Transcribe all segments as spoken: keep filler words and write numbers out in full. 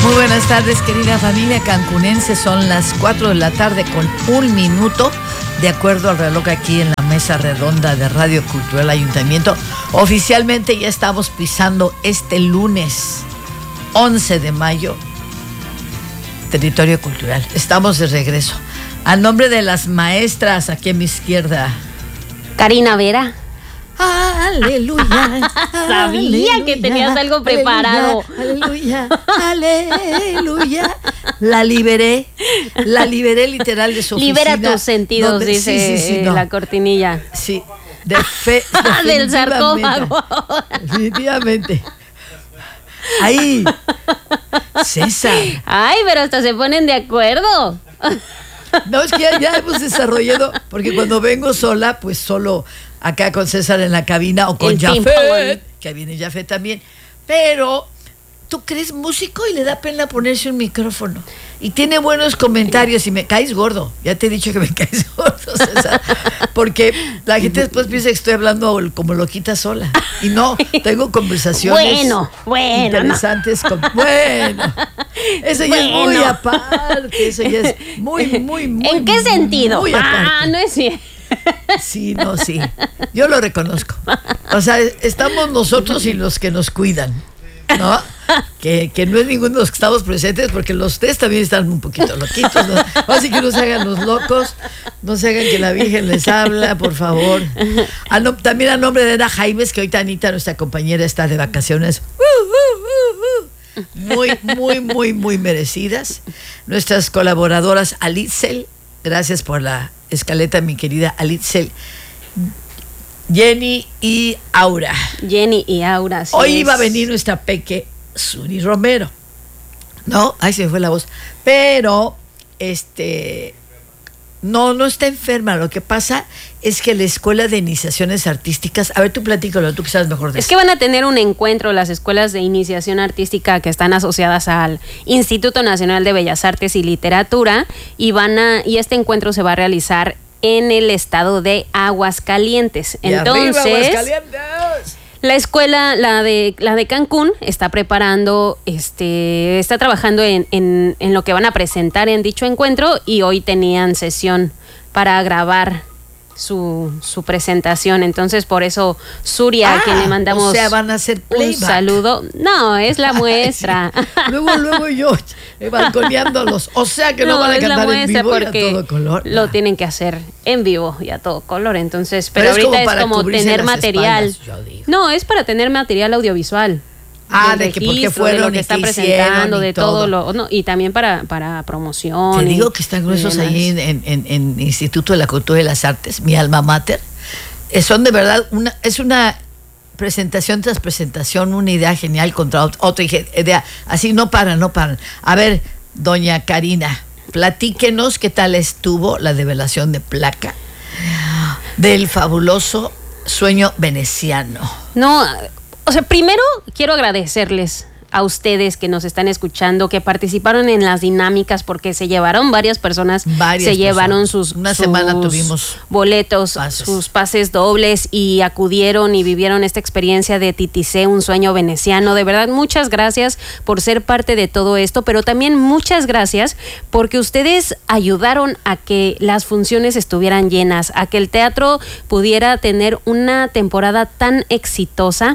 Muy buenas tardes, querida familia cancunense. Son las cuatro de la tarde con un minuto, de acuerdo al reloj aquí en la mesa redonda de Radio Cultural Ayuntamiento. Oficialmente ya estamos pisando este lunes once de mayo territorio cultural. Estamos de regreso. A nombre de las maestras, aquí a mi izquierda, Karina Vera. Aleluya. Sabía aleluya, que tenías algo preparado. Aleluya, aleluya. La liberé, la liberé literal de su Libera oficina. tus sentidos, donde, dice sí, sí, sí, no. La cortinilla. Sí, de fe, del sarcófago. Definitivamente. Ahí, César. Ay, pero hasta se ponen de acuerdo. No, es que ya, ya hemos desarrollado, porque cuando vengo sola, pues solo acá con César en la cabina o con Jafet, que viene Jafet también. Pero tú crees músico y le da pena ponerse un micrófono. Y tiene buenos comentarios y me caes gordo. Ya te he dicho que me caes gordo, César. Porque la gente después piensa que estoy hablando como loquita sola. Y no, tengo conversaciones bueno, bueno, interesantes. No. Con, bueno, eso ya bueno. es muy aparte. Eso ya es muy, muy, muy. ¿En qué sentido? Muy aparte. Ah, no es cierto. Sí, no, sí. Yo lo reconozco. O sea, estamos nosotros y los que nos cuidan, ¿no? Que, que no es ninguno de los que estamos presentes, porque los tres también están un poquito loquitos, ¿no? Así que no se hagan los locos, no se hagan que la Virgen les habla, por favor. A no, también a nombre de Ana Jaimes, que hoy Anita, nuestra compañera, está de vacaciones. Uh, uh, uh, uh. Muy, muy, muy, muy merecidas. Nuestras colaboradoras Alitzel, gracias por la escaleta, mi querida Alitzel. Jenny y Aura. Jenny y Aura. Sí Hoy es. iba a venir nuestra peque Suri Romero. No, ay, se me fue la voz. Pero, este, no, no está enferma. Lo que pasa es que la Escuela de Iniciaciones Artísticas, a ver, tú platícalo, tú que sabes mejor de es eso. Es que van a tener un encuentro las escuelas de iniciación artística que están asociadas al Instituto Nacional de Bellas Artes y Literatura y van a, y este encuentro se va a realizar en el estado de Aguascalientes. Y Entonces, arriba, Aguascalientes. La escuela, la de la de Cancún, está preparando, este, está trabajando en, en, en lo que van a presentar en dicho encuentro y hoy tenían sesión para grabar su, su presentación. Entonces, por eso, Suria, ah, a quien le mandamos o sea, van a hacer playback. Un saludo. No, es la muestra. Sí. Luego, luego yo balconeándolos. O sea que no, no van a cantar en vivo y a todo color. Lo nah. tienen que hacer en vivo y a todo color. Entonces, pero, pero ahorita es como, es como tener material. Espaldas, no, es para tener material audiovisual. Ah, de que porque fueron de lo que están presentando, de todo, todo lo, no, y también para, para promoción. Te y, digo que están gruesos ahí en, en, en, en Instituto de la Cultura y las Artes, mi alma mater. Eh, son de verdad una, es una presentación tras presentación, una idea genial contra otra idea. Así no paran, no paran. A ver, doña Karina, platíquenos qué tal estuvo la develación de placa del fabuloso Sueño Veneciano. No. O sea, primero quiero agradecerles a ustedes que nos están escuchando, que participaron en las dinámicas, porque se llevaron varias personas, varias se personas. llevaron sus, Una sus semana tuvimos boletos, pases. sus pases dobles y acudieron y vivieron esta experiencia de Titicé, un sueño veneciano. De verdad, muchas gracias por ser parte de todo esto, pero también muchas gracias porque ustedes ayudaron a que las funciones estuvieran llenas, a que el teatro pudiera tener una temporada tan exitosa,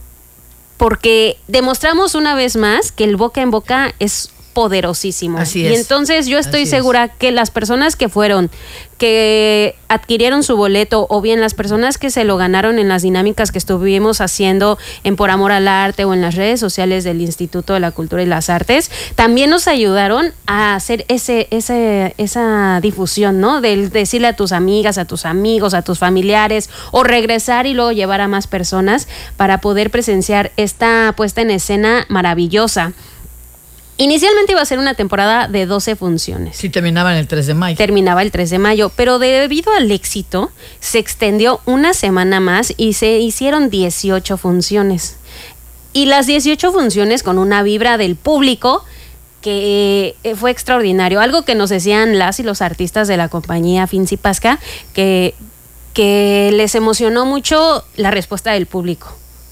porque demostramos una vez más que el boca en boca es poderosísimo. Así es. Y entonces yo estoy Así segura es. que las personas que fueron, que adquirieron su boleto, o bien las personas que se lo ganaron en las dinámicas que estuvimos haciendo en Por Amor al Arte o en las redes sociales del Instituto de la Cultura y las Artes, también nos ayudaron a hacer ese, ese, esa difusión, ¿no? De decirle a tus amigas, a tus amigos, a tus familiares, o regresar y luego llevar a más personas para poder presenciar esta puesta en escena maravillosa. Inicialmente iba a ser una temporada de doce funciones. Sí, terminaba en el tres de mayo. Terminaba el tres de mayo, pero debido al éxito se extendió una semana más y se hicieron dieciocho funciones. Y las dieciocho funciones con una vibra del público que fue extraordinario. Algo que nos decían las y los artistas de la compañía Finzi Pasca, que, que les emocionó mucho la respuesta del público.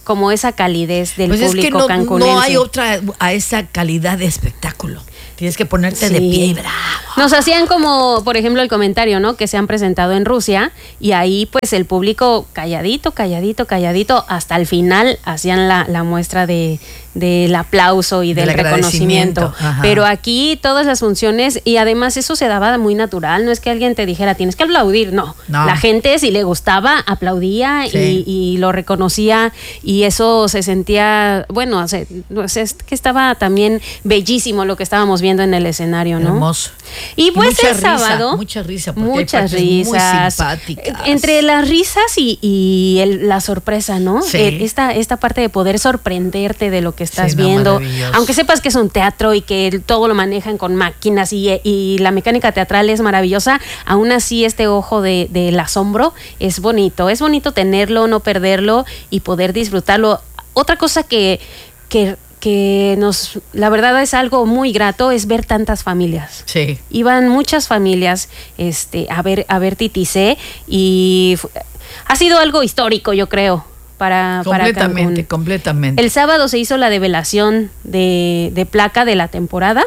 como esa calidez del pues público es que no, cancunense. no hay otra a esa calidad de espectáculo. Tienes que ponerte Sí. de pie y bravo. Nos hacían como, por ejemplo, el comentario, ¿no? Que se han presentado en Rusia y ahí pues el público calladito, calladito, calladito, hasta el final hacían la, la muestra de del aplauso y del, Del reconocimiento. agradecimiento. Ajá. Pero aquí todas las funciones, y además eso se daba muy natural, no es que alguien te dijera tienes que aplaudir, no. No. La gente si le gustaba aplaudía Sí. y, y lo reconocía y eso se sentía, bueno, o sea, es que estaba también bellísimo lo que estábamos viendo en el escenario, ¿no? Hermoso. Y pues mucha el risa, sábado. mucha risa, porque hay Muchas partes muy risas. simpáticas. Entre las risas y, y el- la sorpresa, ¿no? Sí. Eh, Esta, esta parte de poder sorprenderte de lo que estás Sí, no, viendo. maravilloso. Aunque sepas que es un teatro y que el- todo lo manejan con máquinas y, y la mecánica teatral es maravillosa, aún así este ojo de, del asombro es bonito. Es bonito tenerlo, no perderlo y poder disfrutarlo. Otra cosa que, que, que nos, la verdad es algo muy grato, es ver tantas familias. Sí. Iban muchas familias este, a ver a ver Titisé y fu- ha sido algo histórico, yo creo, para, para Completamente, Cancún. completamente. El sábado se hizo la develación de, de placa de la temporada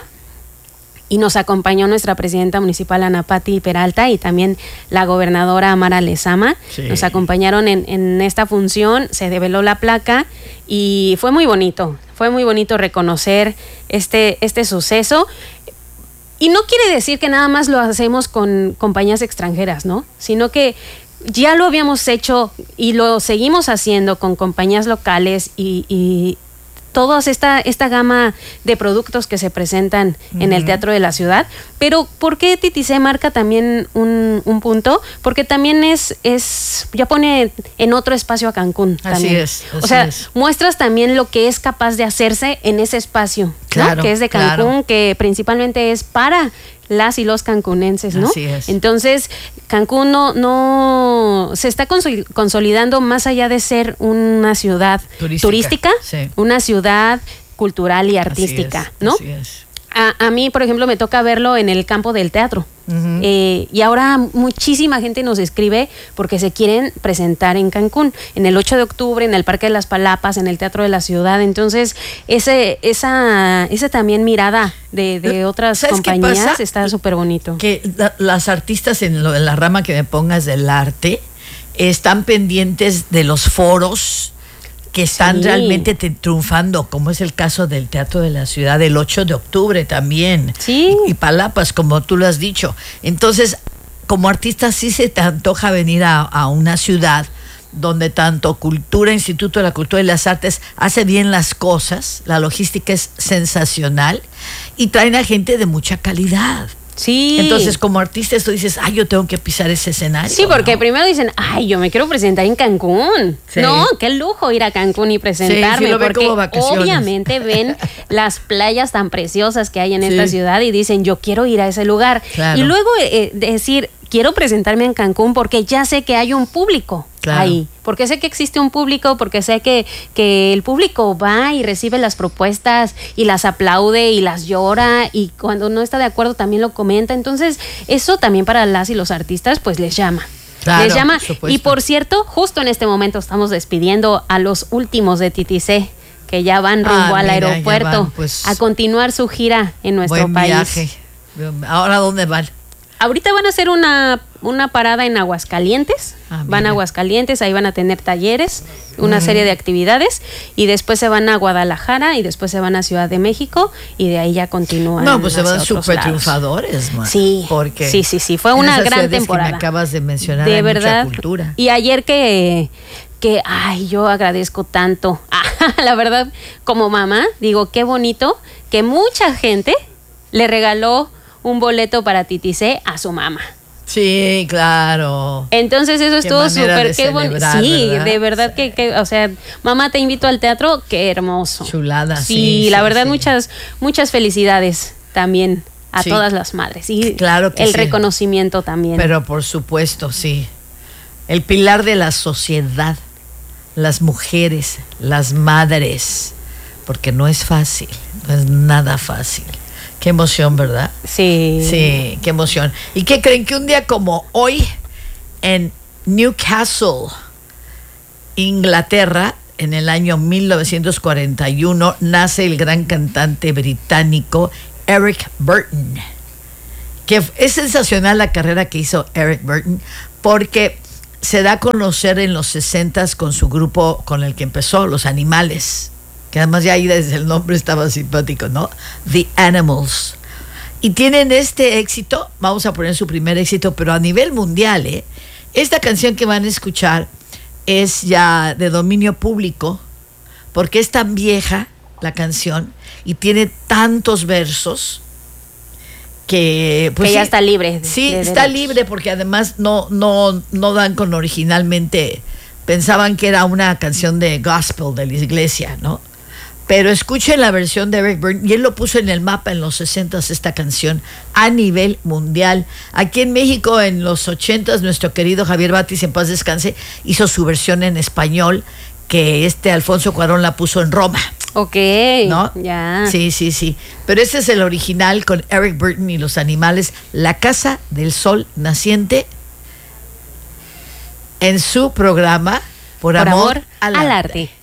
y nos acompañó nuestra presidenta municipal Ana Pati Peralta y también la gobernadora Amara Lezama. Sí. Nos acompañaron en, en esta función, se develó la placa y fue muy bonito, fue muy bonito reconocer este, este suceso. Y no quiere decir que nada más lo hacemos con compañías extranjeras, ¿no? Sino que ya lo habíamos hecho y lo seguimos haciendo con compañías locales y, y toda esta, esta gama de productos que se presentan uh-huh. en el Teatro de la Ciudad. Pero ¿por qué Titisé marca también un, un punto? Porque también es, es, ya pone en otro espacio a Cancún. Así también. es. Así o sea, es. muestras también lo que es capaz de hacerse en ese espacio, ¿no? Claro, Que es de Cancún, claro. que principalmente es para las y los cancunenses, ¿no? Así es. Entonces, Cancún no, no se está consol- consolidando más allá de ser una ciudad Turística, turística, sí. una ciudad cultural y Así artística, es, ¿no? Así es. A, a mí, por ejemplo, me toca verlo en el campo del teatro. Ujú. Eh, y ahora muchísima gente nos escribe porque se quieren presentar en Cancún, en el ocho de octubre, en el Parque de las Palapas, en el Teatro de la Ciudad. Entonces, ese, esa, esa también mirada de, de otras ¿Sabes qué compañías pasa? está súper bonito. Que la- las artistas en, lo, en la rama que me pongas del arte están pendientes de los foros que están Sí. realmente te- triunfando, como es el caso del Teatro de la Ciudad el ocho de octubre también. Sí. Y, y Palapas, como tú lo has dicho. Entonces, como artista sí se te antoja venir a, a una ciudad donde tanto Cultura, Instituto de la Cultura y las Artes hace bien las cosas, la logística es sensacional y traen a gente de mucha calidad. Sí. Entonces, como artista, tú dices, ay, yo tengo que pisar ese escenario. Sí, porque ¿no? primero dicen, ay, yo me quiero presentar en Cancún. Sí. No, qué lujo ir a Cancún y presentarme. Sí, sí, lo ven porque como vacaciones. obviamente ven las playas tan preciosas que hay en Sí. esta ciudad y dicen, yo quiero ir a ese lugar. Claro. Y luego eh, decir, quiero presentarme en Cancún porque ya sé que hay un público Claro. ahí. Porque sé que existe un público, porque sé que, que el público va y recibe las propuestas y las aplaude y las llora y cuando no está de acuerdo también lo comenta. Entonces, eso también para las y los artistas pues les llama. Claro, les llama. por supuesto. Y por cierto, justo en este momento estamos despidiendo a los últimos de Titisé que ya van rumbo Ah, al mira, ya aeropuerto van, pues, a continuar su gira en nuestro Buen país. viaje. ¿Ahora dónde van? Ahorita van a hacer una, una parada en Aguascalientes. Ah, van mira. a Aguascalientes, ahí van a tener talleres, una serie de actividades, y después se van a Guadalajara y después se van a Ciudad de México y de ahí ya continúan. No, pues se hacia van otros súper lados. triunfadores, man. Sí, Porque sí, sí, sí, fue en una esas gran ciudades temporada. que me acabas de mencionar, De hay verdad. mucha cultura. Y ayer que, que, ay, yo agradezco tanto, la verdad, como mamá, digo, qué bonito que mucha gente le regaló un boleto para Titisé a su mamá. Sí, claro. Entonces eso Qué estuvo manera súper, de qué bonito. celebrar, Sí, ¿verdad? de verdad que, que, o sea, mamá te invito al teatro, qué hermoso. Chulada, Sí, sí, la sí, verdad, sí. muchas, muchas felicidades también a Sí. todas las madres. Y Claro que el sí. reconocimiento también. Pero por supuesto, sí. El pilar de la sociedad, las mujeres, las madres, porque no es fácil, no es nada fácil. Qué emoción, ¿verdad? Sí. Sí, qué emoción. ¿Y qué creen? Que un día como hoy en Newcastle, Inglaterra, en el año mil novecientos cuarenta y uno, nace el gran cantante británico Eric Burton. Que es sensacional la carrera que hizo Eric Burton, porque se da a conocer en los sesentas con su grupo con el que empezó, Los Animales, que además ya ahí desde el nombre estaba simpático, ¿no? The Animals. Y tienen este éxito, vamos a poner su primer éxito, pero a nivel mundial, ¿eh? Esta canción que van a escuchar es ya de dominio público, porque es tan vieja la canción y tiene tantos versos que pues que ya sí, está libre. De, sí, de está derechos. libre, porque además no, no, no dan con originalmente, pensaban que era una canción de gospel de la iglesia, ¿no? Pero escuchen la versión de Eric Burton, y él lo puso en el mapa en los sesentas, esta canción, a nivel mundial. Aquí en México, en los ochentas, nuestro querido Javier Batis, en paz descanse, hizo su versión en español, que este Alfonso Cuarón la puso en Roma. Ok, ¿No? ya. Sí, sí, sí. Pero este es el original con Eric Burton y Los Animales, La Casa del Sol Naciente, en su programa Por, Por Amor, amor al, al arte. arte.